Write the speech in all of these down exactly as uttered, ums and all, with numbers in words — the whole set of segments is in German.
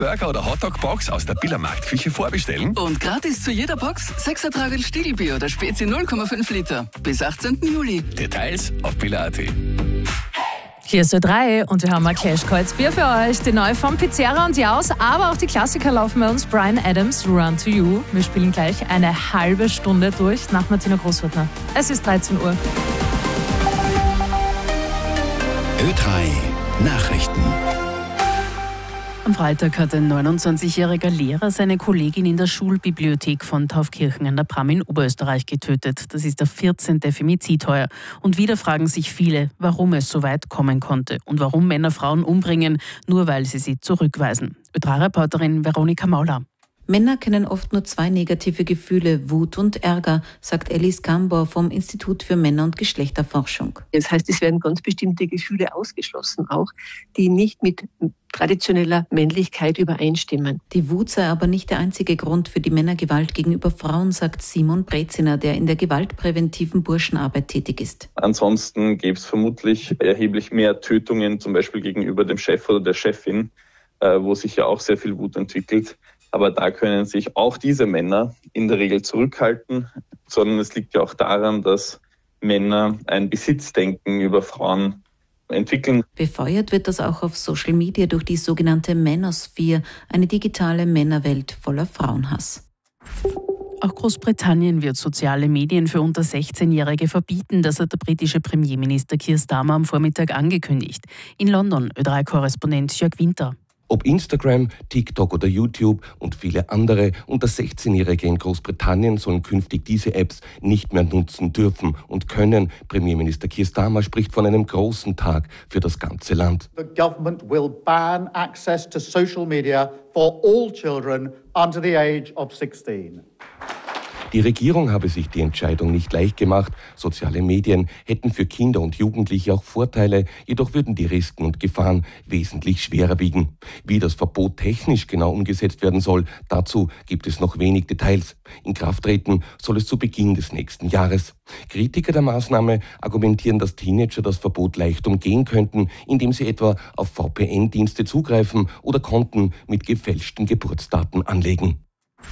Burger- oder Hotdog-Box aus der Billermarktküche vorbestellen. Und gratis zu jeder Box sechs Travel Stiegelbier oder Spezi null Komma fünf Liter. Bis achtzehnten Juli. Details auf biller punkt at. Hier ist Ö drei und wir haben ein Cash-Kreuzbier für euch. Die neue von Pizzeria und Jaus, aber auch die Klassiker laufen bei uns. Bryan Adams, Run to You. Wir spielen gleich eine halbe Stunde durch nach Martina Großhurtner. Es ist dreizehn Uhr. Ö drei Nachrichten. Am Freitag hat ein neunundzwanzigjähriger Lehrer seine Kollegin in der Schulbibliothek von Taufkirchen an der Bram in Oberösterreich getötet. Das ist der vierzehnte Femizid heuer. Und wieder fragen sich viele, warum es so weit kommen konnte und warum Männer Frauen umbringen, nur weil sie sie zurückweisen. Ö drei Reporterin Veronika Mauler. Männer kennen oft nur zwei negative Gefühle, Wut und Ärger, sagt Alice Gambor vom Institut für Männer- und Geschlechterforschung. Das heißt, es werden ganz bestimmte Gefühle ausgeschlossen, auch die nicht mit traditioneller Männlichkeit übereinstimmen. Die Wut sei aber nicht der einzige Grund für die Männergewalt gegenüber Frauen, sagt Simon Breziner, der in der gewaltpräventiven Burschenarbeit tätig ist. Ansonsten gäbe es vermutlich erheblich mehr Tötungen, zum Beispiel gegenüber dem Chef oder der Chefin, wo sich ja auch sehr viel Wut entwickelt. Aber da können sich auch diese Männer in der Regel zurückhalten, sondern es liegt ja auch daran, dass Männer ein Besitzdenken über Frauen entwickeln. Befeuert wird das auch auf Social Media durch die sogenannte Manosphere, eine digitale Männerwelt voller Frauenhass. Auch Großbritannien wird soziale Medien für unter sechzehnjährige verbieten. Das hat der britische Premierminister Keir Starmer am Vormittag angekündigt. In London, Ö drei Korrespondent Jörg Winter. Ob Instagram, TikTok oder YouTube und viele andere unter sechzehnjährige in Großbritannien sollen künftig diese Apps nicht mehr nutzen dürfen und können. Premierminister Keir Starmer spricht von einem großen Tag für das ganze Land. The government will ban access to social media for all children under the age of sixteen. Die Regierung habe sich die Entscheidung nicht leicht gemacht. Soziale Medien hätten für Kinder und Jugendliche auch Vorteile, jedoch würden die Risiken und Gefahren wesentlich schwerer wiegen. Wie das Verbot technisch genau umgesetzt werden soll, dazu gibt es noch wenig Details. In Kraft treten soll es zu Beginn des nächsten Jahres. Kritiker der Maßnahme argumentieren, dass Teenager das Verbot leicht umgehen könnten, indem sie etwa auf V P N-Dienste zugreifen oder Konten mit gefälschten Geburtsdaten anlegen.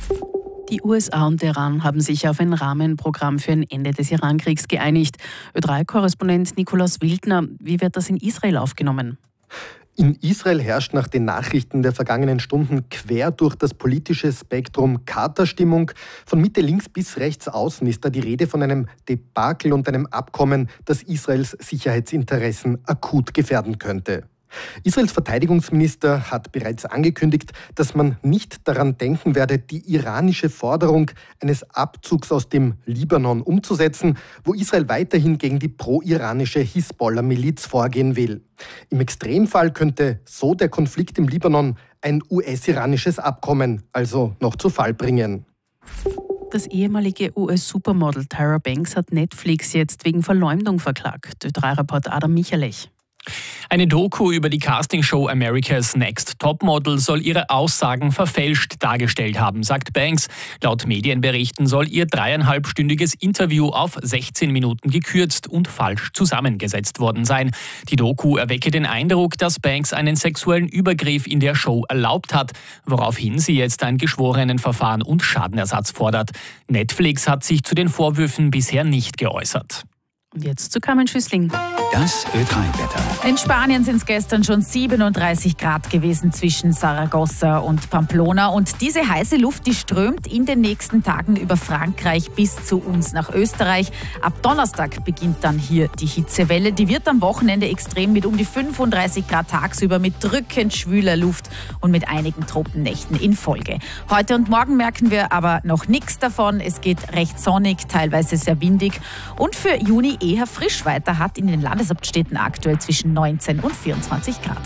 Die U S A und Iran haben sich auf ein Rahmenprogramm für ein Ende des Irankriegs geeinigt. Ö drei Korrespondent Nikolaus Wildner, wie wird das in Israel aufgenommen? In Israel herrscht nach den Nachrichten der vergangenen Stunden quer durch das politische Spektrum Katerstimmung. Von Mitte links bis rechts außen ist da die Rede von einem Debakel und einem Abkommen, das Israels Sicherheitsinteressen akut gefährden könnte. Israels Verteidigungsminister hat bereits angekündigt, dass man nicht daran denken werde, die iranische Forderung eines Abzugs aus dem Libanon umzusetzen, wo Israel weiterhin gegen die pro-iranische Hisbollah-Miliz vorgehen will. Im Extremfall könnte so der Konflikt im Libanon ein U S-iranisches Abkommen also noch zu Fall bringen. Das ehemalige U S-Supermodel Tyra Banks hat Netflix jetzt wegen Verleumdung verklagt. Ö drei Reporter Adam Michalech. Eine Doku über die Castingshow America's Next Topmodel soll ihre Aussagen verfälscht dargestellt haben, sagt Banks. Laut Medienberichten soll ihr dreieinhalbstündiges Interview auf sechzehn Minuten gekürzt und falsch zusammengesetzt worden sein. Die Doku erwecke den Eindruck, dass Banks einen sexuellen Übergriff in der Show erlaubt hat, woraufhin sie jetzt ein Geschworenenverfahren und Schadenersatz fordert. Netflix hat sich zu den Vorwürfen bisher nicht geäußert. Und jetzt zu Carmen Schüssling. Das Ö drei Wetter. In Spanien sind es gestern schon siebenunddreißig Grad gewesen zwischen Saragossa und Pamplona. Und diese heiße Luft, die strömt in den nächsten Tagen über Frankreich bis zu uns nach Österreich. Ab Donnerstag beginnt dann hier die Hitzewelle. Die wird am Wochenende extrem mit um die fünfunddreißig Grad tagsüber, mit drückend schwüler Luft und mit einigen Tropennächten in Folge. Heute und morgen merken wir aber noch nichts davon. Es geht recht sonnig, teilweise sehr windig und für Juni eher frisch weiter, hat in den Landeshauptstädten aktuell zwischen neunzehn und vierundzwanzig Grad.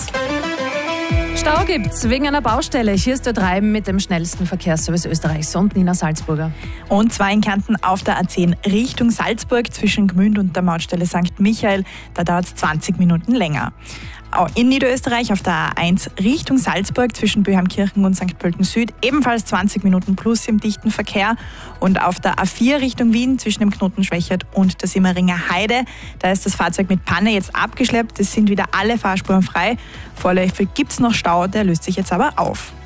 Stau gibt's wegen einer Baustelle. Hier ist Ö drei mit dem schnellsten Verkehrsservice Österreichs und Nina Salzburger. Und zwar in Kärnten auf der A zehn Richtung Salzburg zwischen Gmünd und der Mautstelle Sankt Michael. Da dauert es zwanzig Minuten länger. In Niederösterreich auf der A eins Richtung Salzburg zwischen Böheimkirchen und Sankt Pölten Süd ebenfalls zwanzig Minuten plus im dichten Verkehr. Und auf der A vier Richtung Wien zwischen dem Knoten Schwächert und der Simmeringer Heide, da ist das Fahrzeug mit Panne jetzt abgeschleppt. Es sind wieder alle Fahrspuren frei. Vorläufig gibt es noch Stau, der löst sich jetzt aber auf.